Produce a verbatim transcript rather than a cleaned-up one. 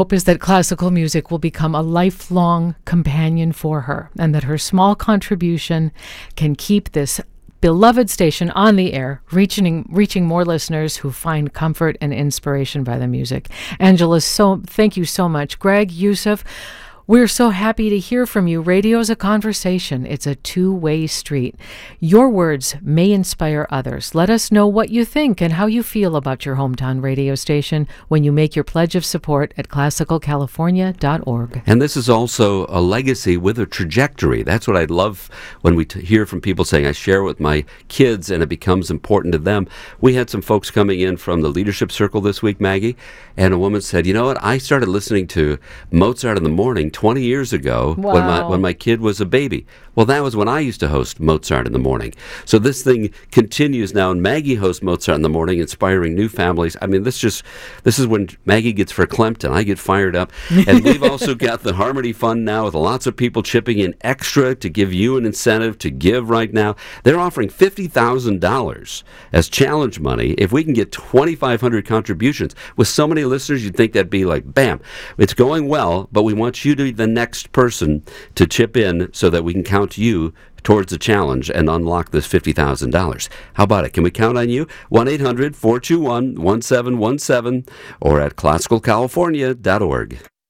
Hope is that classical music will become a lifelong companion for her, and that her small contribution can keep this beloved station on the air, reaching reaching more listeners who find comfort and inspiration by the music. Angela, so thank you so much. Greg, Yusuf, we're so happy to hear from you. Radio's a conversation. It's a two-way street. Your words may inspire others. Let us know what you think and how you feel about your hometown radio station when you make your pledge of support at classical california dot org. And this is also a legacy with a trajectory. That's what I love when we t- hear from people saying, I share with my kids and it becomes important to them. We had some folks coming in from the Leadership Circle this week, Maggie, and a woman said, you know what, I started listening to Mozart in the Morning twenty years ago Wow. when my when my kid was a baby. Well, that was when I used to host Mozart in the Morning. So this thing continues now, and Maggie hosts Mozart in the Morning, inspiring new families. I mean, this just this is when Maggie gets verklempt and I get fired up. And we've also got the Harmony Fund now with lots of people chipping in extra to give you an incentive to give right now. They're offering fifty thousand dollars as challenge money if we can get twenty-five hundred contributions. With so many listeners, you'd think that'd be like, bam, it's going well, but we want you to be the next person to chip in so that we can count you towards the challenge and unlock this fifty thousand dollars. How about it? Can we count on you? one eight hundred four two one one seven one seven or at classical california dot org.